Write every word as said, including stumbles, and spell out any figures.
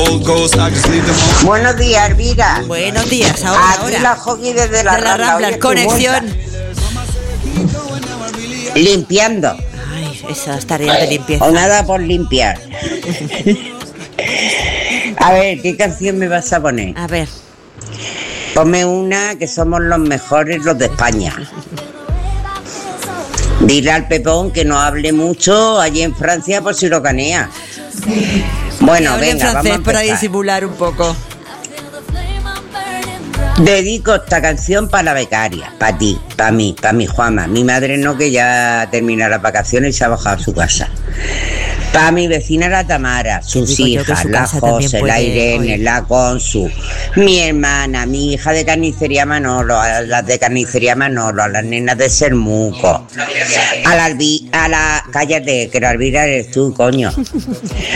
Buenos días, Elvira. Buenos días, ahora, Aquí ahora. la Jogi desde la, De la Rambla. Rambla, Oye, conexión. Limpiando. Ay, esas tareas de limpieza. O nada por limpiar. A ver, ¿qué canción me vas a poner? A ver. Ponme una que somos los mejores, los de España. Dile al Pepón que no hable mucho allí en Francia por si lo canea. Bueno, Hable en venga, francés vamos a para empezar. disimular un poco. Dedico esta canción para la becaria, para ti, para mí, para mi Juama. Mi madre no, que ya termina las vacaciones y se ha bajado a su casa. Para mi vecina la Tamara, sus Digo yo que hijas, su la casa también José, puede la Irene, oír. la Consu, mi hermana, mi hija de carnicería Manolo, a las de carnicería Manolo, a las nenas de Sermuco, a la Albi, a la, cállate, que la Alvira eres tú, coño,